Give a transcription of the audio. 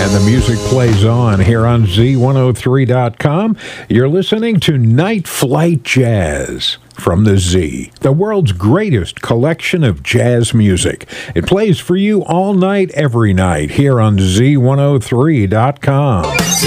And the music plays on here on Z103.com. You're listening to Night Flight Jazz from the Z, the world's greatest collection of jazz music. It plays for you all night, every night, here on Z103.com.